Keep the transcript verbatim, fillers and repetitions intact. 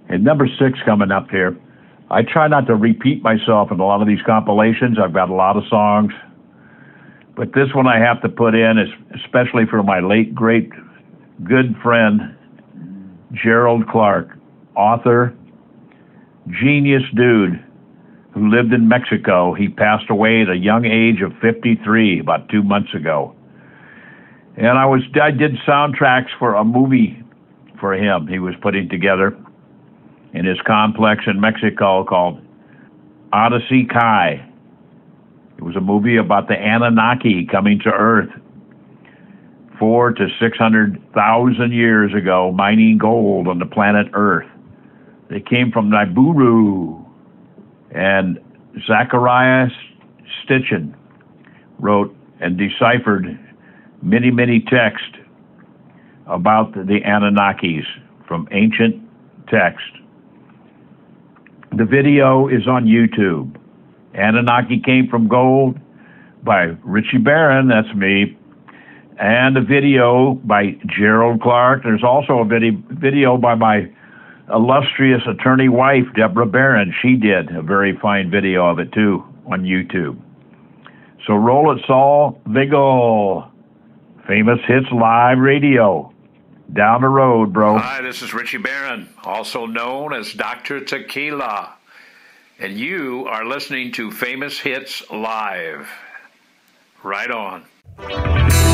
And number six coming up here. I try not to repeat myself in a lot of these compilations. I've got a lot of songs. But this one I have to put in, is especially for my late, great, good friend, Gerald Clark, author, genius dude who lived in Mexico. He passed away at a young age of fifty-three about two months ago. And I was I did soundtracks for a movie for him he was putting together in his complex in Mexico called Odyssey Kai. It was a movie about the Anunnaki coming to Earth four to six hundred thousand years ago, mining gold on the planet Earth. They came from Nibiru, and Zachariah Stitchin wrote and deciphered many, many texts about the Anunnakis from ancient text. The video is on YouTube. Anunnaki Came from Gold by Richie Barron, that's me, and a video by Gerald Clark. There's also a vid- video by my illustrious attorney wife, Deborah Barron. She did a very fine video of it too on YouTube. So roll it, Saul Vigil. Famous Hits Live Radio. Down the road, bro. Hi, this is Richie Barron, also known as Doctor Tequila. And you are listening to Famous Hits Live. Right on.